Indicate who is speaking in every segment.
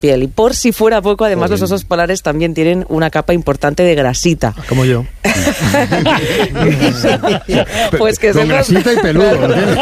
Speaker 1: piel. Y por si fuera poco, además los osos polares también tienen una capa importante de grasita.
Speaker 2: Como yo.
Speaker 1: Pues que
Speaker 2: con grasita y peludo.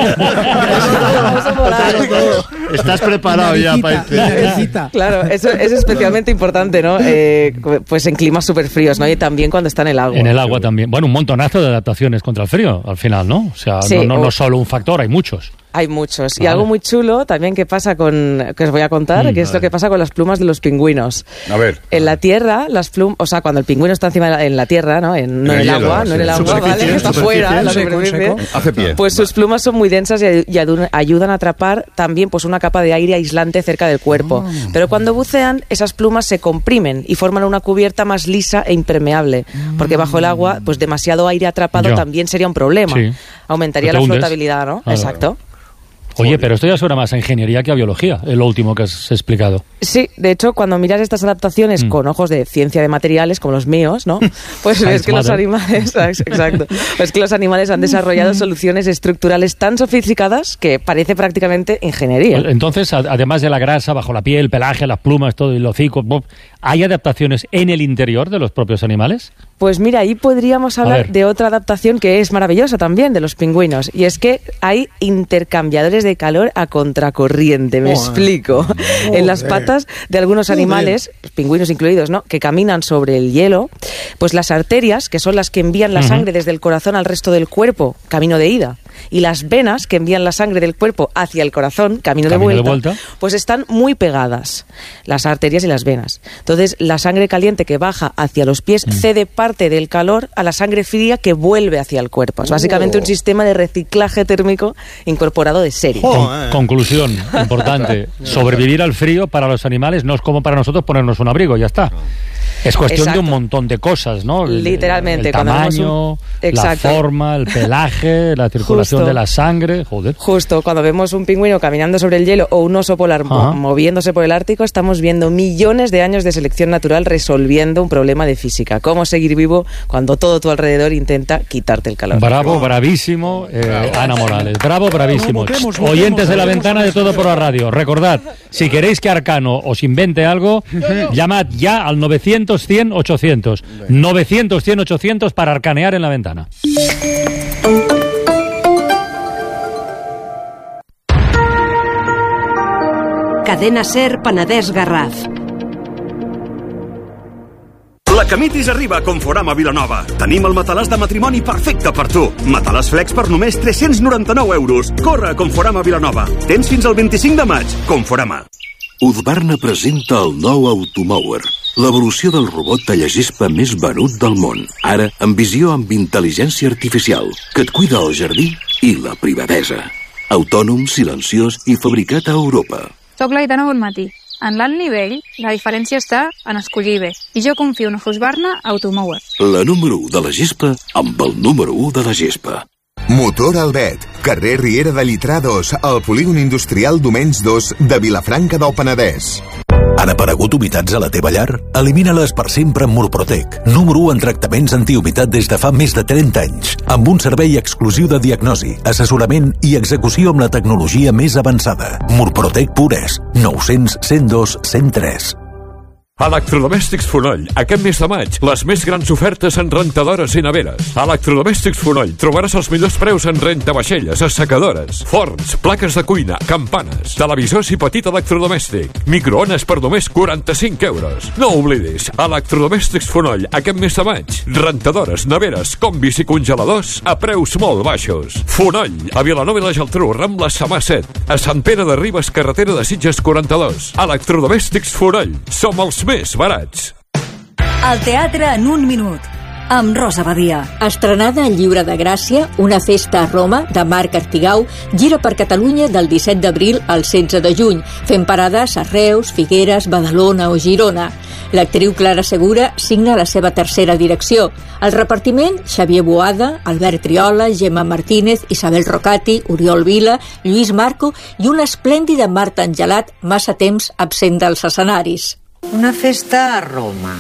Speaker 3: Estás preparado ya para irte.
Speaker 1: Claro, eso es especialmente importante, ¿no? Pues en climas súper fríos, ¿no? Y también cuando está en el agua.
Speaker 4: En el agua también. Bueno, un montonazo de adaptaciones contra el frío, al final, ¿no? O sea,
Speaker 1: sí,
Speaker 4: no solo un factor, hay muchos.
Speaker 1: Hay muchos.
Speaker 4: Vale.
Speaker 1: Y algo muy chulo también que pasa que os voy a contar, que es lo que pasa con las plumas de los pingüinos.
Speaker 3: A ver.
Speaker 1: En la tierra, las plumas, o sea, cuando el pingüino está encima en la tierra, ¿no? No en el agua, ¿vale? Está fuera, en la superficie.
Speaker 3: Hace pie.
Speaker 1: Pues sus plumas son muy densas y ayudan a atrapar también pues una capa de aire aislante cerca del cuerpo. Pero cuando bucean, esas plumas se comprimen y forman una cubierta más lisa e impermeable. Porque bajo el agua, pues demasiado aire atrapado también sería un problema.
Speaker 4: Sí.
Speaker 1: Aumentaría la flotabilidad, ¿no?
Speaker 4: Claro.
Speaker 1: Exacto.
Speaker 4: Oye, pero esto ya suena más a ingeniería que a biología, lo último que has explicado.
Speaker 1: Sí, de hecho, cuando miras estas adaptaciones con ojos de ciencia de materiales, como los míos, ¿no? Pues ves que los animales, exacto, ves que los animales han desarrollado soluciones estructurales tan sofisticadas que parece prácticamente ingeniería.
Speaker 4: Entonces, además de la grasa bajo la piel, el pelaje, las plumas, todo, y el hocico, ¿hay adaptaciones en el interior de los propios animales?
Speaker 1: Pues mira, ahí podríamos hablar de otra adaptación que es maravillosa también de los pingüinos, y es que hay intercambiadores de calor a contracorriente, me explico. En las patas de algunos animales, pingüinos incluidos, ¿no?, que caminan sobre el hielo, pues las arterias, que son las que envían la sangre desde el corazón al resto del cuerpo, camino de ida, y las venas que envían la sangre del cuerpo hacia el corazón, camino de vuelta, pues están muy pegadas, las arterias y las venas. Entonces, la sangre caliente que baja hacia los pies cede parte del calor a la sangre fría que vuelve hacia el cuerpo. Es básicamente un sistema de reciclaje térmico incorporado de serie.
Speaker 4: Conclusión importante. Sobrevivir al frío para los animales no es como para nosotros ponernos un abrigo, ya está. Es cuestión de un montón de cosas, ¿no?
Speaker 1: Literalmente.
Speaker 4: El tamaño, la forma, el pelaje, la circulación de la sangre. Joder.
Speaker 1: Justo, cuando vemos un pingüino caminando sobre el hielo o un oso polar moviéndose por el Ártico, estamos viendo millones de años de selección natural resolviendo un problema de física. Cómo seguir vivo cuando todo tu alrededor intenta quitarte el calor.
Speaker 4: Bravo, bravísimo, Ana Morales. Bravo, bravísimo. Oyentes de La Ventana de Todo por la Radio, recordad, si queréis que Arcano os invente algo, llamad ya al 900-100-800. 900-100-800 para arcanear en La Ventana.
Speaker 5: Cadena Ser Penedès Garraf.
Speaker 6: La Camitis arriba a Conforama Vilanova. Tenim el matalàs de matrimoni perfecte per tu. Matalàs flex per només 399 euros. Corre a Conforama Vilanova. Tens fins al 25 de maig. Conforama.
Speaker 7: Husqvarna presenta el nou Automower, l'evolució del robot tallagespa més venut del món. Ara, amb visió amb intel·ligència artificial, que et cuida el jardí i la privadesa. Autònom, silenciós i fabricat a Europa.
Speaker 8: Soc l'Aitana Bonmatí. En l'alt nivell, la diferència està en escollir bé. I jo confio en Husqvarna Automower.
Speaker 7: La número 1 de la gespa amb el número 1 de la gespa.
Speaker 9: Motor Albet, carrer Riera de Llitrà 2, al polígon industrial Domens 2 de Vilafranca del Penedès.
Speaker 10: Han aparegut humitats a la teva llar? Elimina-les per sempre amb Murprotec, número 1 en tractaments antihumitat des de fa més de 30 anys, amb un servei exclusiu de diagnosi, assessorament i execució amb la tecnologia més avançada. Murprotec Pures, 900 102 103.
Speaker 11: Electrodomèstics Fonoll. Aquest mes de maig, les més grans ofertes en rentadores i neveres. Electrodomèstics Fonoll. Trobaràs els millors preus en rentavaixelles, assecadores, forns, plaques de cuina, campanes, televisors i petit electrodomèstic. Microones per només 45 euros. No oblidis, Electrodomèstics Fonoll. Aquest mes de maig, rentadores, neveres, combis i congeladors a preus molt baixos. Fonoll. A Vilanova i la Geltrú, Rambla Samà 7. A Sant Pere de Ribes, carretera de Sitges 42. Electrodomèstics Fonoll. Som els més barats.
Speaker 12: El teatre en un minut, amb Rosa Badia.
Speaker 13: Estrenada al Llibre de Gràcia, una festa a Roma, de Marc Artigau, gira per Catalunya del 17 d'abril al 16 de juny, fent parades a Reus, Figueres, Badalona o Girona. L'actriu Clara Segura signa la seva tercera direcció. El repartiment, Xavier Boada, Albert Triola, Gemma Martínez, Isabel Rocati, Oriol Vila, Lluís Marco i una esplèndida Marta Angelat, massa temps absent dels escenaris.
Speaker 14: Una festa a Roma.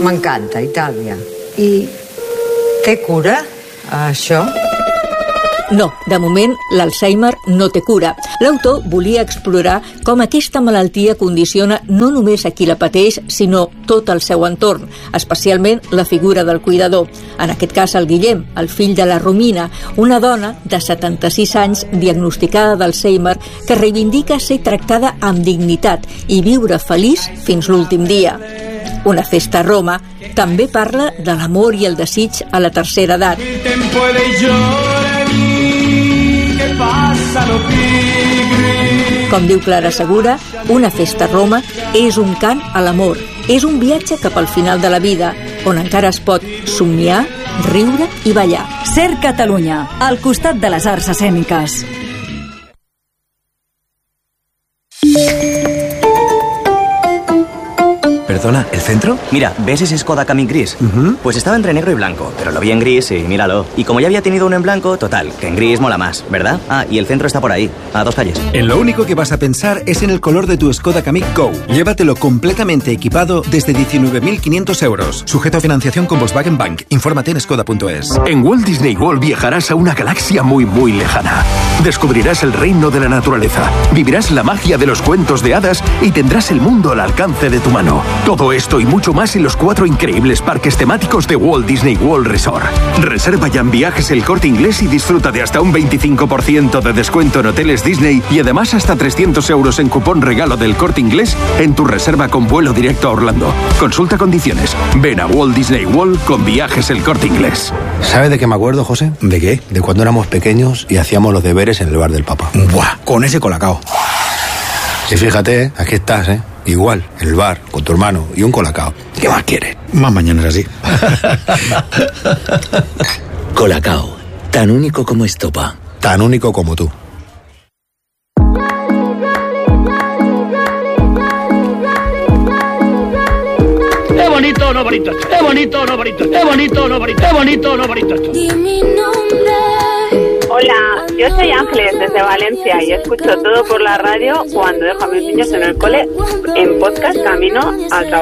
Speaker 14: M'encanta, Itàlia. I té cura, això?
Speaker 13: No, de moment l'Alzheimer no té cura. L'autor volia explorar com aquesta malaltia condiciona no només a qui la pateix, sinó tot el seu entorn, especialment la figura del cuidador. En aquest cas el Guillem, el fill de la Romina, una dona de 76 anys diagnosticada d'Alzheimer que reivindica ser tractada amb dignitat i viure feliç fins l'últim dia. Una festa a Roma també parla de l'amor i el desig a la tercera edat. Com diu Clara Segura, una festa a Roma és un cant a l'amor, és un viatge cap al final de la vida, on encara es pot somniar, riure i ballar.
Speaker 12: SER Catalunya, al costat de les arts escèniques.
Speaker 2: Perdona, ¿el centro? Mira, ¿ves ese Skoda Kamiq gris? Pues estaba entre negro y blanco, pero lo vi en gris y míralo. Y como ya había tenido uno en blanco, total, que en gris mola más, ¿verdad? Ah, y el centro está por ahí, a 2 calles.
Speaker 15: En lo único que vas a pensar es en el color de tu Skoda Kamiq Go. Llévatelo completamente equipado desde 19.500 euros. Sujeto a financiación con Volkswagen Bank. Infórmate en skoda.es.
Speaker 10: En Walt Disney World viajarás a una galaxia muy, muy lejana. Descubrirás el reino de la naturaleza, vivirás la magia de los cuentos de hadas y tendrás el mundo al alcance de tu mano. Todo esto y mucho más en los 4 increíbles parques temáticos de Walt Disney World Resort. Reserva ya en Viajes El Corte Inglés y disfruta de hasta un 25% de descuento en hoteles Disney y además hasta 300 euros en cupón regalo del Corte Inglés en tu reserva con vuelo directo a Orlando. Consulta condiciones. Ven a Walt Disney World con Viajes El Corte Inglés.
Speaker 16: ¿Sabes de qué me acuerdo, José? ¿De qué? De cuando éramos pequeños y hacíamos los deberes en el bar del papá. ¡Buah! Con ese colacao. Y fíjate, aquí estás, ¿eh? Igual, en el bar, con tu hermano y un colacao. ¿Qué más quieres? Más mañanas así.
Speaker 17: Colacao, tan único como estopa.
Speaker 16: Tan único como tú.
Speaker 18: Es bonito, no bonito. Es bonito, no bonito. Es bonito, no bonito. Es bonito, no bonito.
Speaker 19: Hola, yo soy Ángeles desde Valencia y escucho todo por la radio cuando dejo a mis niños en el cole en podcast camino al trabajo.